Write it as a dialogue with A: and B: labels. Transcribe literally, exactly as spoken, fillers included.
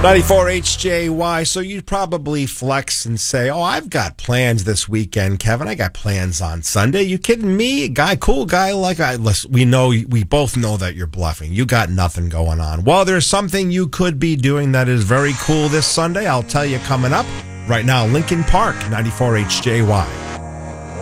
A: ninety-four H J Y. So you'd probably flex and say, oh, I've got plans this weekend, Kevin. I got plans on Sunday. You kidding me? A guy, cool guy like I. Listen, we know, we both know that you're bluffing. You got nothing going on. Well, there's something you could be doing that is very cool this Sunday. I'll tell you coming up right now. Lincoln Park, ninety-four H J Y.